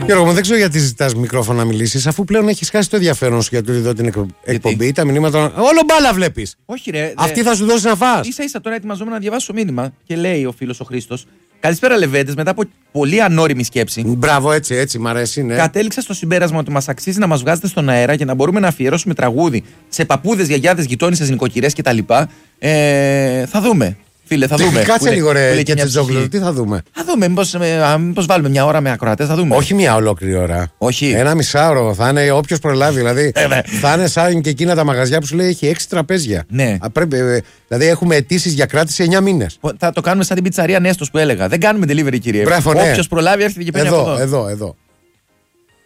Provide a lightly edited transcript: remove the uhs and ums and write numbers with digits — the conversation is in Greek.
Γιώργο, μου δεν ξέρω γιατί ζητάς μικρόφωνο να μιλήσεις, αφού πλέον έχεις χάσει το ενδιαφέρον σου για το εδώ την εκπομπή, τα μηνύματα. Όλο μπάλα βλέπεις. Όχι, ρε. Αυτή θα σου δώσει να φας. Ίσα-ίσα τώρα ετοιμαζόμουν να διαβάσω μήνυμα και λέει ο φίλος ο Χρήστος. Καλησπέρα, Λεβέντες. Μετά από πολύ ανώριμη σκέψη. Μπράβο, έτσι, μ' αρέσει, ναι. Κατέληξα στο συμπέρασμα ότι μας αξίζει να μας βγάζετε στον αέρα για να μπορούμε να αφιερώσουμε τραγούδι σε παππούδες, γιαγιάδες, γειτόνισσες, νοικοκυρές κτλ. Θα δούμε. Φίλε, θα δούμε. Κάτσε λίγο, ρε, και Τζόγλου, τι θα δούμε. Θα δούμε. Μήπως βάλουμε μια ώρα με ακροατές, θα δούμε. Όχι μια ολόκληρη ώρα. Όχι. Ένα μισάωρο. Θα είναι όποιος προλάβει. Δηλαδή, θα είναι σαν και εκείνα τα μαγαζιά που σου λέει έχει 6 τραπέζια. Ναι. Δηλαδή, έχουμε αιτήσεις για κράτηση 9 μήνες. Θα το κάνουμε σαν την πιτσαρία Νέστος που έλεγα. Δεν κάνουμε delivery, κύριε. Μπράβο, ναι. Όποιος προλάβει, έρχεται και παίρνει από εδώ.